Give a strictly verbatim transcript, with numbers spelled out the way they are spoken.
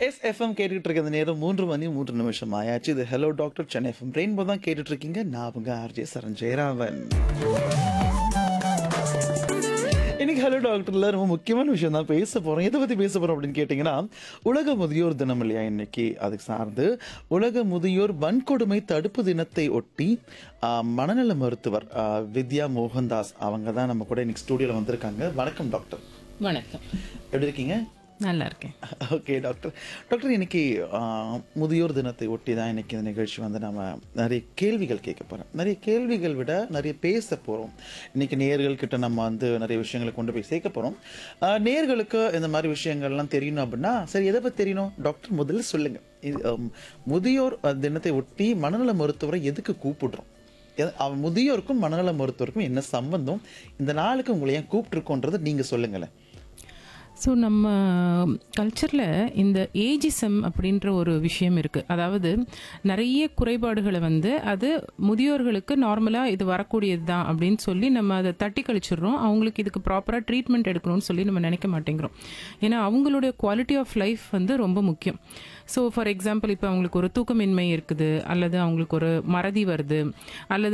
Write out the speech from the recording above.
SFM கேட்டுட்டு இருக்க நேரம் மூன்று மணி மூன்று நிமிஷம் ஆயாச்சு. இது hello doctor Chennai FM rainbow தான் கேட்டுட்டு இருக்கீங்க. நான் உங்க ஆர்ஜே சரண் ஜெயராமன். இன்னைக்கு ஹலோ டாக்டர்ல ரொம்ப முக்கியமான விஷயம் தான் பேச போறோம். எதை பத்தி பேச போறோம் அப்படின்னு கேட்டீங்கன்னா, உலக முதியோர் தினம் இல்லையா இன்னைக்கு, அதுக்கு சார்ந்து உலக முதியோர் வன்கொடுமை தடுப்பு தினத்தை ஒட்டி ஆஹ், மனநல மருத்துவர் ஆஹ், வித்யா மோகன்தாஸ் அவங்க தான் நம்ம கூட இன்னைக்கு ஸ்டூடியோல வந்திருக்காங்க. வணக்கம் டாக்டர். வணக்கம். எப்படி இருக்கீங்க? நல்லா இருக்கேன். Okay doctor. டாக்டர் இன்னைக்கு ஆஹ், முதியோர் தினத்தை ஒட்டி தான் இன்னைக்கு இந்த நிகழ்ச்சி வந்து நம்ம நிறைய கேள்விகள் கேட்க போகிறோம். நிறைய கேள்விகள் விட நிறைய பேச போகிறோம். இன்னைக்கு நேயர்கள் கிட்ட நம்ம வந்து நிறைய விஷயங்களை கொண்டு போய் சேர்க்க போகிறோம். நேயர்களுக்கு இந்த மாதிரி விஷயங்கள்லாம் தெரியணும் அப்படின்னா, சரி எதை பற்றி தெரியணும் டாக்டர் முதல்ல சொல்லுங்க. இது ஆம், முதியோர் தினத்தை ஒட்டி மனநல மருத்துவரை எதுக்கு கூப்பிடுறோம்? எத- அவ- முதியோருக்கும் மனநல மருத்துவருக்கும் என்ன சம்பந்தம்? இந்த நாளுக்கு உங்களை ஏன் கூப்பிட்டுருக்கோன்றதை நீங்கள் சொல்லுங்களேன். ஸோ நம்ம கல்ச்சரில் இந்த ஏஜிசம் அப்படின்ற ஒரு விஷயம் இருக்குது. அதாவது நிறைய குறைபாடுகளை வந்து அது முதியோர்களுக்கு நார்மலாக இது வரக்கூடியது தான் அப்படின்னு சொல்லி நம்ம அதை தட்டி கழிச்சிடுறோம். அவங்களுக்கு இதுக்கு ப்ராப்பராக ட்ரீட்மெண்ட் எடுக்கணும்னு சொல்லி நம்ம நினைக்க மாட்டேங்கிறோம். ஏன்னா அவங்களுடைய குவாலிட்டி ஆஃப் லைஃப் வந்து ரொம்ப முக்கியம். ஸோ ஃபார் எக்ஸாம்பிள் இப்போ அவங்களுக்கு ஒரு தூக்கமின்மை இருக்குது, அல்லது அவங்களுக்கு ஒரு மறதி வருது, அல்லது